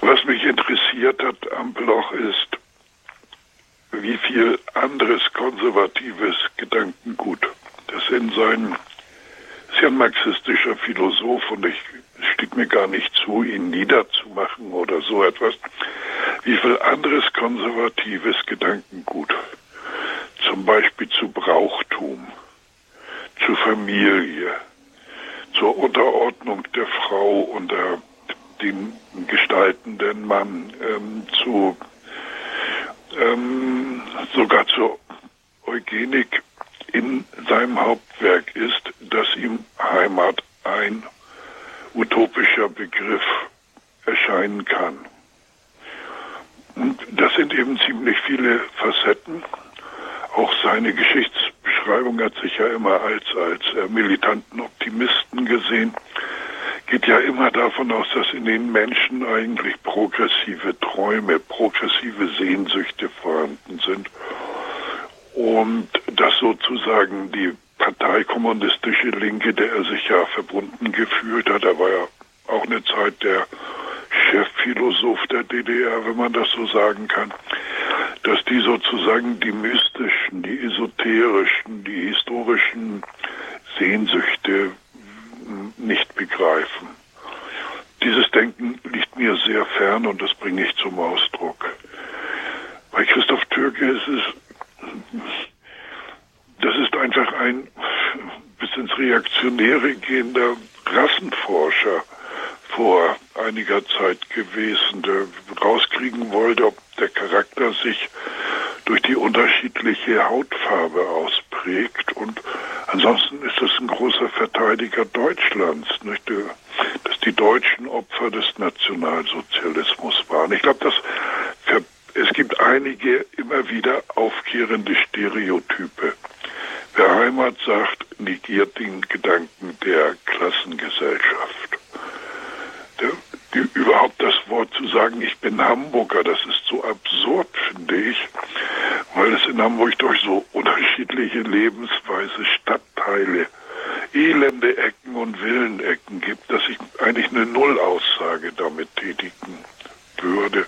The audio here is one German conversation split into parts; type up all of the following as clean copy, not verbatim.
Was mich interessiert hat am Bloch ist, wie viel anderes konservatives Gedankengut das in seinen, ist ja ein marxistischer Philosoph und es steht mir gar nicht zu, ihn niederzumachen oder so etwas, wie viel anderes konservatives Gedankengut, zum Beispiel zu Brauchtum, zu Familie, zur Unterordnung der Frau unter den gestaltenden Mann, sogar zur Eugenik in seinem Hauptwerk ist, dass ihm Heimat ein utopischer Begriff erscheinen kann. Und das sind eben ziemlich viele Facetten. Auch seine Geschichtsbeschreibung hat sich ja immer als militanten Optimisten gesehen. Geht ja immer davon aus, dass in den Menschen eigentlich progressive Träume, progressive Sehnsüchte vorhanden sind. Und dass sozusagen die Partei kommunistische Linke, der er sich ja verbunden gefühlt hat, er war ja auch eine Zeit der Chefphilosoph der DDR, wenn man das so sagen kann, dass die sozusagen die mystischen, die esoterischen, die historischen Sehnsüchte nicht begreifen. Dieses Denken liegt mir sehr fern und das bringe ich zum Ausdruck. Bei Christoph Türke das ist einfach ein bis ins Reaktionäre gehender Rassenforscher vor einiger Zeit gewesen, der rauskriegen wollte, ob der Charakter sich durch die unterschiedliche Hautfarbe ausprägt. Und ansonsten ist es ein großer Verteidiger Deutschlands, nicht? Dass die Deutschen Opfer des Nationalsozialismus waren. Ich glaube, es gibt einige immer wieder aufkehrende Stereotype. Wer Heimat sagt, negiert den Gedanken der Klassengesellschaft. Überhaupt das Wort zu sagen, ich bin Hamburger, das ist so absurd, finde ich, weil es in Hamburg durch so unterschiedliche Lebensweise, Stadtteile, elende Ecken und Villenecken gibt, dass ich eigentlich eine Nullaussage damit tätigen würde.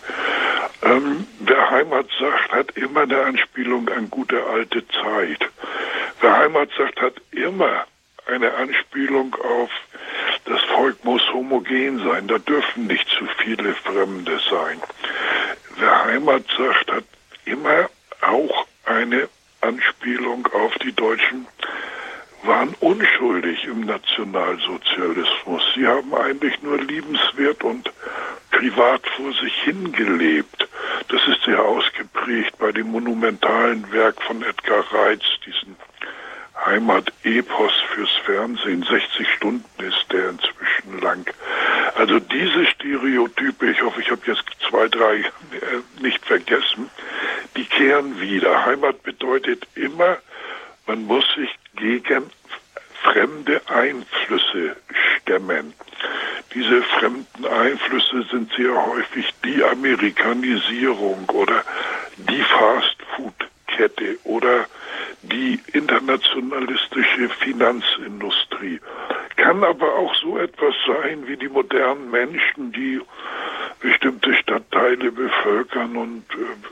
Wer Heimat sagt, hat immer eine Anspielung an gute alte Zeit. Wer Heimat sagt, hat immer eine Anspielung auf, das Volk muss homogen sein, da dürfen nicht zu viele Fremde sein. Wer Heimat sagt, hat immer auch eine Anspielung auf die Deutschen, waren unschuldig im Nationalsozialismus. Sie haben eigentlich nur liebenswert und privat vor sich hingelebt. Das ist sehr ausgeprägt bei dem monumentalen Werk von Edgar Reitz, diesen Heimat-Epos fürs Fernsehen. 60 Stunden ist der inzwischen lang. Also diese Stereotype, ich hoffe, ich habe jetzt 2, 3 nicht vergessen, die kehren wieder. Heimat bedeutet immer, man muss sich gegen fremde Einflüsse stemmen. Diese fremden Einflüsse sind sehr häufig die Amerikanisierung oder die Fast-Food-Kette oder die internationalistische Finanzindustrie. Kann aber auch so etwas sein wie die modernen Menschen, die bestimmte Stadtteile bevölkern und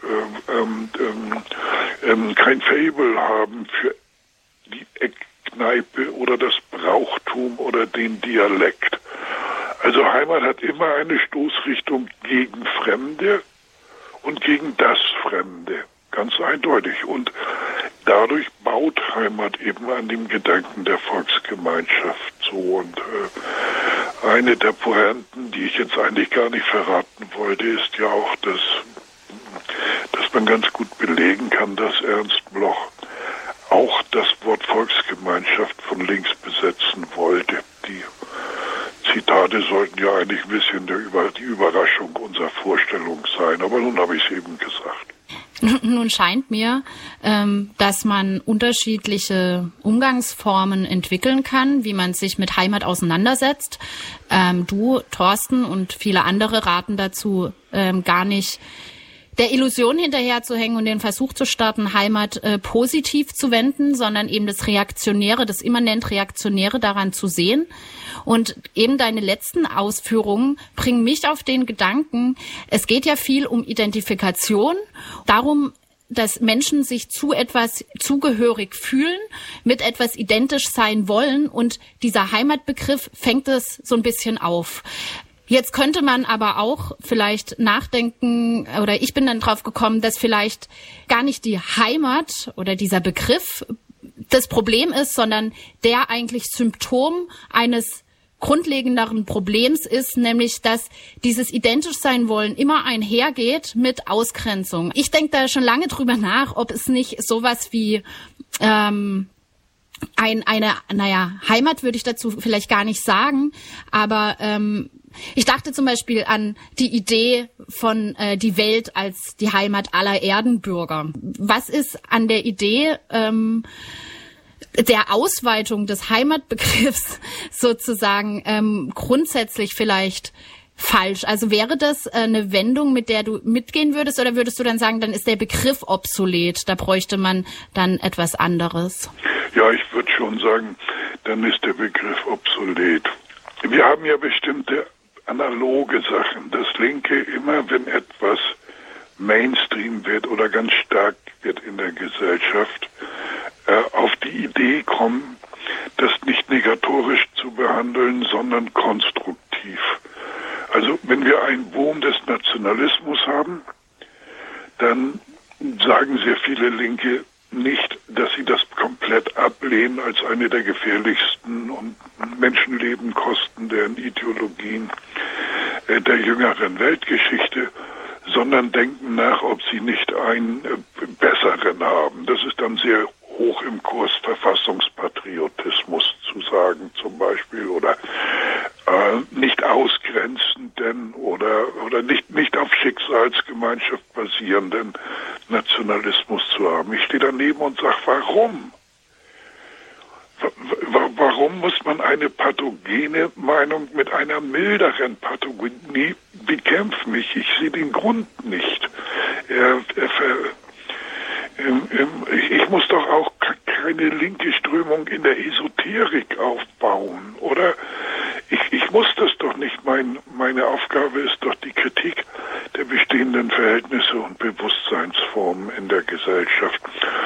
kein Faible haben für die Eckkneipe oder das Brauchtum oder den Dialekt. Also Heimat hat immer eine Stoßrichtung gegen Fremde und gegen das Fremde. Ganz eindeutig. Und dadurch baut Heimat eben an dem Gedanken der Volksgemeinschaft so. Und eine der Pointen, die ich jetzt eigentlich gar nicht verraten wollte, ist ja auch, dass man ganz gut belegen kann, dass Ernst Bloch auch das Wort Volksgemeinschaft von links besetzen wollte. Die Zitate sollten ja eigentlich ein bisschen die Überraschung unserer Vorstellung sein, aber nun habe ich es eben gesagt. Nun scheint mir, dass man unterschiedliche Umgangsformen entwickeln kann, wie man sich mit Heimat auseinandersetzt. Du, Thorsten und viele andere raten dazu, gar nicht der Illusion hinterherzuhängen und den Versuch zu starten, Heimat positiv zu wenden, sondern eben das Reaktionäre, das immanent Reaktionäre daran zu sehen. Und eben deine letzten Ausführungen bringen mich auf den Gedanken, es geht ja viel um Identifikation, darum, dass Menschen sich zu etwas zugehörig fühlen, mit etwas identisch sein wollen, und dieser Heimatbegriff fängt es so ein bisschen auf. Jetzt könnte man aber auch vielleicht nachdenken, oder ich bin dann drauf gekommen, dass vielleicht gar nicht die Heimat oder dieser Begriff das Problem ist, sondern der eigentlich Symptom eines grundlegenderen Problems ist, nämlich, dass dieses identisch sein wollen immer einhergeht mit Ausgrenzung. Ich denke da schon lange drüber nach, ob es nicht sowas wie Heimat würde ich dazu vielleicht gar nicht sagen, aber ich dachte zum Beispiel an die Idee von die Welt als die Heimat aller Erdenbürger. Was ist an der Idee der Ausweitung des Heimatbegriffs sozusagen grundsätzlich vielleicht falsch? Also wäre das eine Wendung, mit der du mitgehen würdest, oder würdest du dann sagen, dann ist der Begriff obsolet, da bräuchte man dann etwas anderes? Ja, ich würde schon sagen, dann ist der Begriff obsolet. Wir haben ja bestimmte analoge Sachen, dass Linke immer, wenn etwas Mainstream wird oder ganz stark wird in der Gesellschaft, auf die Idee kommen, das nicht negatorisch zu behandeln, sondern konstruktiv. Also wenn wir einen Boom des Nationalismus haben, dann sagen sehr viele Linke nicht, dass sie das komplett ablehnen als eine der gefährlichsten und Menschenleben kostenden Ideologien der jüngeren Weltgeschichte, sondern denken nach, ob sie nicht einen besseren haben. Das ist dann sehr hoch im Kurs Verfassungspatriotismus zu sagen zum Beispiel, oder nicht ausgrenzenden oder nicht auf Schicksalsgemeinschaft basierenden Nationalismus zu haben. Ich stehe daneben und sage, warum? Warum muss man eine pathogene Meinung mit einer milderen Pathogenie bekämpfen? Ich sehe den Grund nicht. Ich muss doch auch keine linke Strömung in der Esoterik aufbauen, oder? Ich muss das doch nicht. Meine Aufgabe ist doch die Kritik der bestehenden Verhältnisse und Bewusstseinsformen in der Gesellschaft.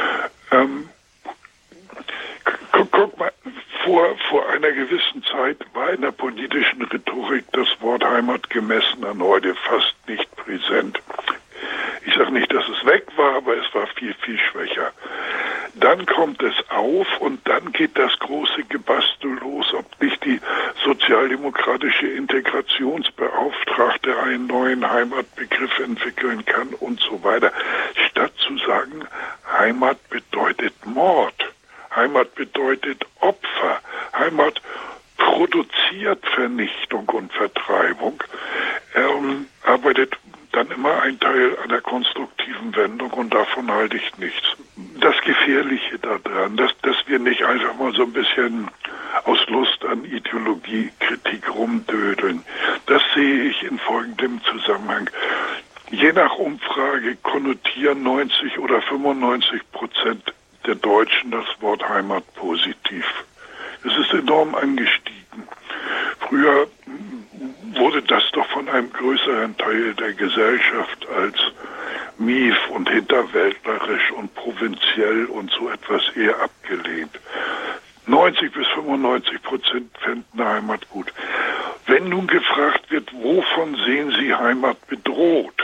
Guck mal, vor einer gewissen Zeit war in der politischen Rhetorik das Wort Heimat gemessen an heute fast nicht präsent. Ich sage nicht, dass es weg war, aber es war viel, viel schwächer. Dann kommt es auf und dann geht das große Gebastel los, ob nicht die sozialdemokratische Integrationsbeauftragte einen neuen Heimatbegriff entwickeln kann und so weiter. Statt zu sagen, Heimat bedeutet Mord, Heimat bedeutet Opfer, Heimat produziert Vernichtung und Vertreibung, arbeitet dann immer ein Teil einer konstruktiven Wendung, und davon halte ich nichts. Das Gefährliche daran, dass wir nicht einfach mal so ein bisschen aus Lust an Ideologiekritik rumdödeln, das sehe ich in folgendem Zusammenhang. Je nach Umfrage konnotieren 90 oder 95% der Deutschen das Wort Heimat positiv. Es ist enorm angestiegen. Früher wurde das doch von einem größeren Teil der Gesellschaft als mief und hinterwäldlerisch und provinziell und so etwas eher abgelehnt. 90 bis 95% fänden Heimat gut. Wenn nun gefragt wird, wovon sehen Sie Heimat bedroht,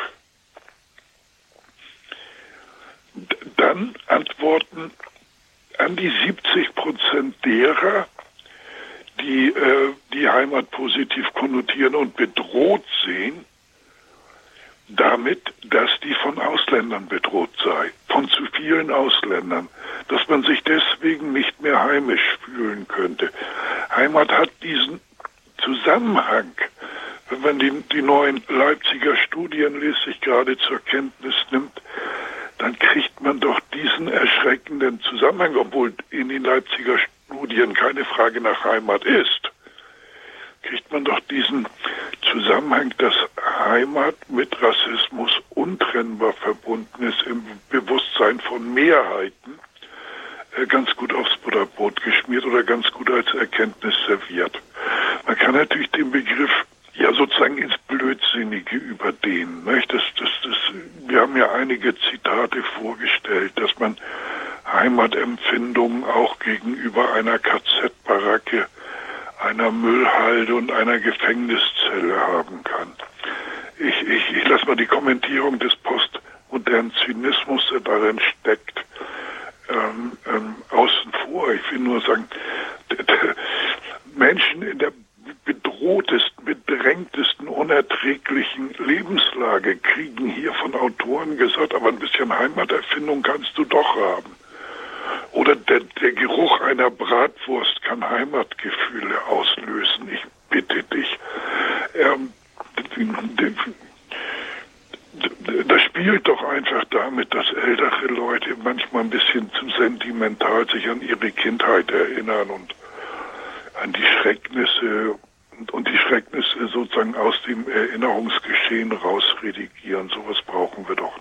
dann antworten an die 70% derer, die die Heimat positiv konnotieren und bedroht sehen, damit, dass die von Ausländern bedroht sei, von zu vielen Ausländern, dass man sich deswegen nicht mehr heimisch fühlen könnte. Heimat hat diesen Zusammenhang. Wenn man die neuen Leipziger Studien sich gerade zur Kenntnis nimmt, dann kriegt man doch diesen erschreckenden Zusammenhang, obwohl in den Leipziger Studien keine Frage nach Heimat ist, kriegt man doch diesen Zusammenhang, dass Heimat mit Rassismus untrennbar verbunden ist, im Bewusstsein von Mehrheiten, ganz gut aufs Butterbrot geschmiert oder ganz gut als Erkenntnis serviert. Man kann natürlich den Begriff ja sozusagen ins Blödsinnige überdehnen. Nicht? Wir haben ja einige Zitate vorgestellt, dass man Heimatempfindungen auch gegenüber einer KZ-Baracke, einer Müllhalde und einer Gefängniszelle haben kann. Ich lasse mal die Kommentierung des postmodernen Zynismus, der darin steckt, außen vor. Ich will nur sagen, Menschen in der bedrohtesten, bedrängtesten, unerträglichen Lebenslage kriegen hier von Autoren gesagt, aber ein bisschen Heimaterfindung kannst du doch haben. Oder der Geruch einer Bratwurst kann Heimatgefühle auslösen. Ich bitte dich. Das spielt doch einfach damit, dass ältere Leute manchmal ein bisschen zu sentimental sich an ihre Kindheit erinnern und an die Schrecknisse und die Schrecknisse sozusagen aus dem Erinnerungsgeschehen rausredigieren. Sowas brauchen wir doch